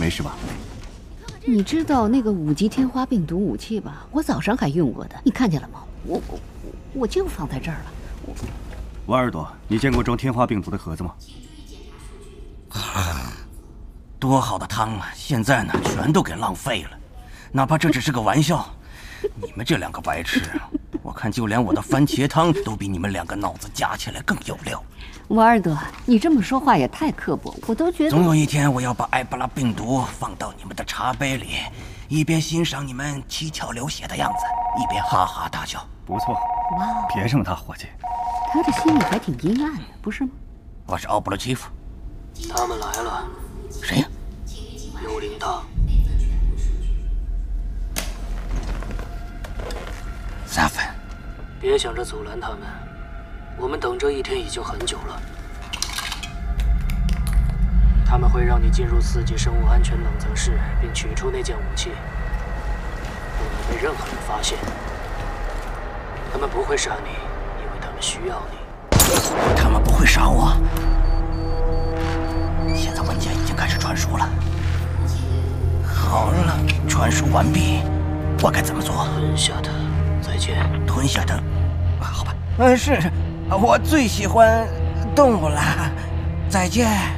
没事吧？ 你知道那个5级天花病毒武器吧？我早上还用过的，你看见了吗？我就放在这儿了。 王耳朵，你见过装天花病毒的盒子吗？ 多好的汤啊！现在呢，全都给浪费了。哪怕这只是个玩笑，你们这两个白痴，我看就连我的番茄汤都比你们两个脑子加起来更有料。 王耳朵，你这么说话也太刻薄，我都觉得。 总有一天，我要把埃博拉病毒放到你们的茶杯里，一边欣赏你们七窍流血的样子，一边哈哈大笑。 不错， 哇， 别这么大伙计。 他的心里还挺阴暗的，不是吗？ 我是奥布罗基夫。 他们来了。 谁呀？ 幽灵党。 萨芬， 别想着阻拦他们，我们等这一天已经很久了。他们会让你进入4级生物安全冷藏室，并取出那件武器，不能被任何人发现。他们不会杀你，因为他们需要你。 他们不会杀我。现在文件已经开始传输了。好了，传输完毕，我该怎么做？ 吞下它。再见。 吞下它。好吧。是，我最喜欢动物了。再见。